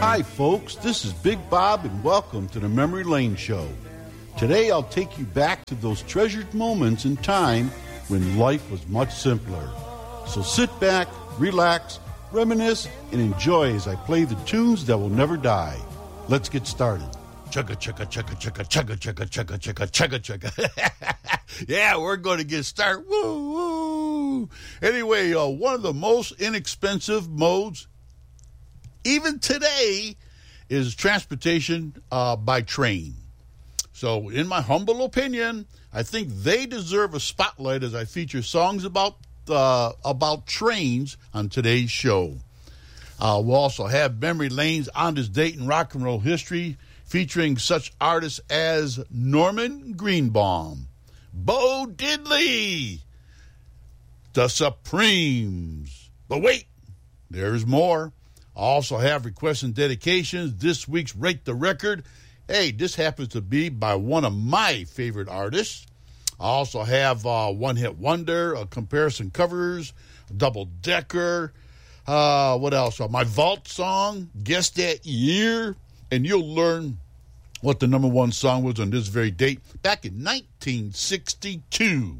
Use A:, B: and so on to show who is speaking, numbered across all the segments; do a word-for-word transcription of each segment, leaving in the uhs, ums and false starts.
A: Hi, folks. This is Big Bob, and welcome to the Memory Lane Show. Today, I'll take you back to those treasured moments in time when life was much simpler. So sit back, relax, reminisce, and enjoy as I play the tunes that will never die. Let's get started. Chugga, chugga, chugga, chugga, chugga, chugga, chugga, chugga, chugga, chugga. Yeah, we're going to get started. Woo, woo. Anyway, uh, one of the most inexpensive modes, even today, is transportation uh, by train. So, in my humble opinion, I think they deserve a spotlight as I feature songs about uh, about trains on today's show. Uh, we'll also have Memory Lane's On This Date in Rock and Roll History, featuring such artists as Norman Greenbaum, Bo Diddley, The Supremes. But wait, there's more. I also have requests and dedications. This week's Rate the Record. Hey, this happens to be by one of my favorite artists. I also have uh, One Hit Wonder, a comparison covers, Double Decker. Uh, what else? Uh, my vault song, Guess That Year. And you'll learn what the number one song was on this very date back in nineteen sixty-two.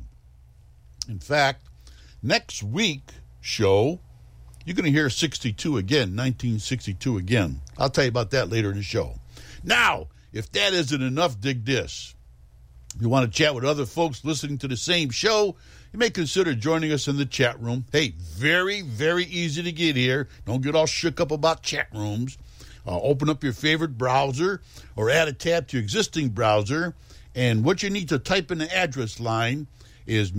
A: In fact, next week's show, you're going to hear sixty-two again, nineteen sixty-two again. I'll tell you about that later in the show. Now, if that isn't enough, dig this. If you want to chat with other folks listening to the same show, you may consider joining us in the chat room. Hey, very, very easy to get here. Don't get all shook up about chat rooms. Uh, open up your favorite browser or add a tab to your existing browser. And what you need to type in the address line is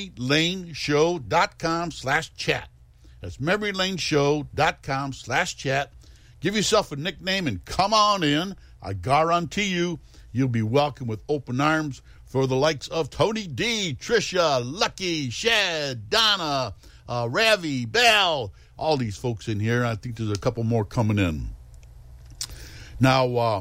A: memorylaneshow.com slash chat. That's memorylaneshow.com slash chat. Give yourself a nickname and come on in. I guarantee you, you'll be welcomed with open arms for the likes of Tony D, Trisha, Lucky, Shad, Donna, uh, Ravi, Bell, all these folks in here. I think there's a couple more coming in. Now, uh,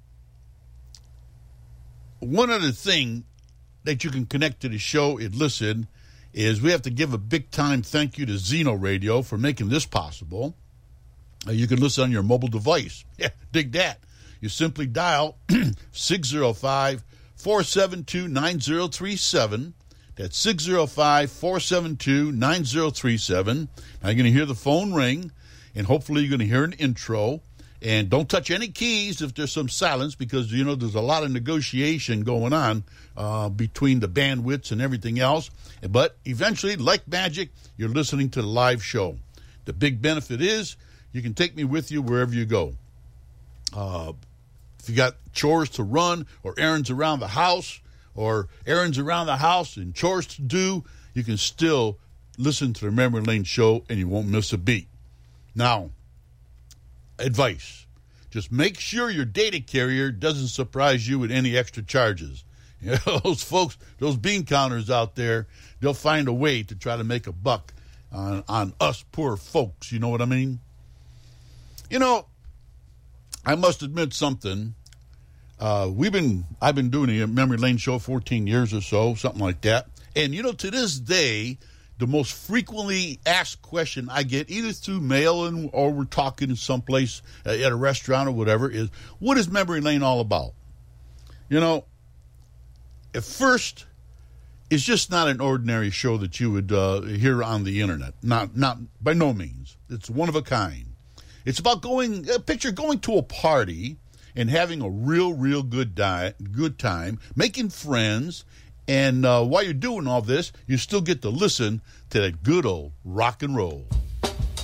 A: one other thing that you can connect to the show and listen is we have to give a big-time thank you to Zeno Radio for making this possible. Uh, you can listen on your mobile device. Yeah, dig that. You simply dial six oh five, four seven two, nine oh three seven. That's six oh five, four seven two, nine oh three seven. Now you're going to hear the phone ring, and hopefully you're going to hear an intro. And don't touch any keys if there's some silence because, you know, there's a lot of negotiation going on uh, between the bandwidths and everything else. But eventually, like magic, you're listening to the live show. The big benefit is you can take me with you wherever you go. Uh, if you got chores to run or errands around the house or errands around the house and chores to do, you can still listen to the Memory Lane Show and you won't miss a beat. Now, advice. Just make sure your data carrier doesn't surprise you with any extra charges. You know, those folks, those bean counters out there, they'll find a way to try to make a buck on, on us poor folks. You know what I mean? You know, I must admit something. Uh, we've been, I've been doing a Memory Lane Show fourteen years or so, something like that. And, you know, to this day, the most frequently asked question I get, either through mail and, or we're talking someplace uh, at a restaurant or whatever, is, what is Memory Lane all about? You know, at first, it's just not an ordinary show that you would uh, hear on the internet. Not, not by no means. It's one of a kind. It's about going, uh, picture going to a party and having a real, real good, di- good time, making friends. And uh, while you're doing all this, you still get to listen to that good old rock and roll.